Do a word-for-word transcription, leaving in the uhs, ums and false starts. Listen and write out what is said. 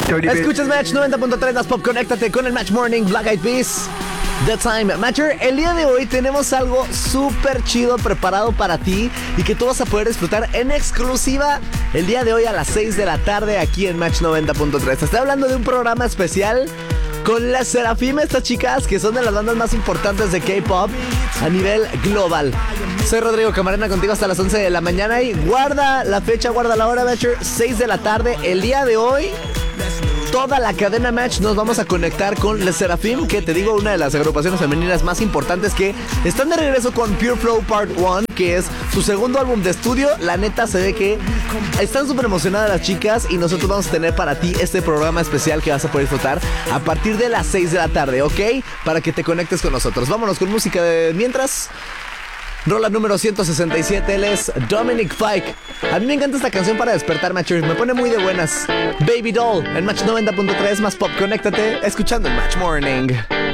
Escuchas Match noventa punto tres, las pop, conéctate con el Match Morning, Black Eyed Peas, The Time. Matcher, el día de hoy tenemos algo súper chido preparado para ti y que tú vas a poder disfrutar en exclusiva el día de hoy a las seis de la tarde aquí en Match noventa punto tres. Te estoy hablando de un programa especial con las Serafim, estas chicas que son de las bandas más importantes de K-pop a nivel global. Soy Rodrigo Camarena, contigo hasta las once de la mañana y guarda la fecha, guarda la hora, Matcher, seis de la tarde. El día de hoy, toda la cadena Match nos vamos a conectar con Les Serafim, que te digo, una de las agrupaciones femeninas más importantes que están de regreso con Pure Flow Part uno, que es su segundo álbum de estudio. La neta se ve que están súper emocionadas las chicas y nosotros vamos a tener para ti este programa especial que vas a poder disfrutar a partir de las seis de la tarde, ¿ok? Para que te conectes con nosotros. Vámonos con música de mientras. Rola número ciento sesenta y siete, él es Dominic Fike. A mí me encanta esta canción para despertar, Matchers. Me pone muy de buenas. Baby Doll en Match noventa punto tres, más pop. Conéctate escuchando el Match Morning.